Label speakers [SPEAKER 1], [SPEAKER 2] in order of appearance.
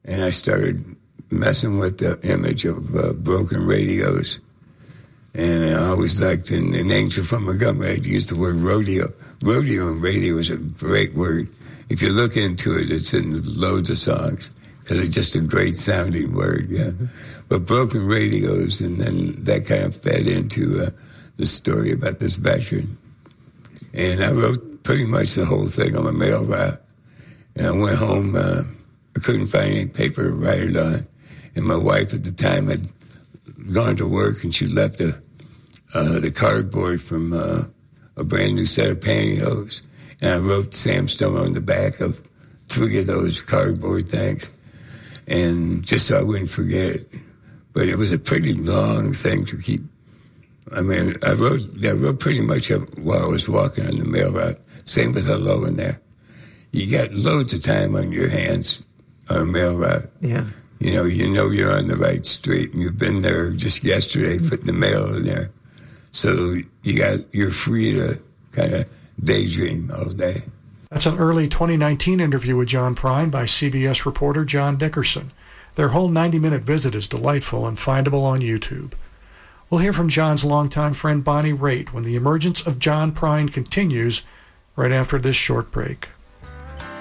[SPEAKER 1] and I started messing with the image of broken radios. And I always liked, in An Angel from Montgomery, I'd use the word rodeo. Rodeo and radio is a great word. If you look into it, it's in loads of songs, because it's just a great sounding word, yeah. But broken radios, and then that kind of fed into the story about this veteran. And I wrote pretty much the whole thing on my mail route. And I went home, I couldn't find any paper to write it on. And my wife at the time had gone to work, and she left the cardboard from a brand new set of pantyhose. And I wrote Sam Stone on the back of 3 of those cardboard things, and just so I wouldn't forget it. But it was a pretty long thing to keep. I mean, I wrote pretty much while I was walking on the mail route. Same with hello in there. You got loads of time on your hands on a mail route.
[SPEAKER 2] Yeah.
[SPEAKER 1] You know you're on the right street, and you've been there just yesterday putting the mail in there. So you're free to kind of daydream all day.
[SPEAKER 3] That's an early 2019 interview with John Prine by CBS reporter John Dickerson. Their whole 90-minute visit is delightful and findable on YouTube. We'll hear from John's longtime friend Bonnie Raitt when the emergence of John Prine continues right after this short break.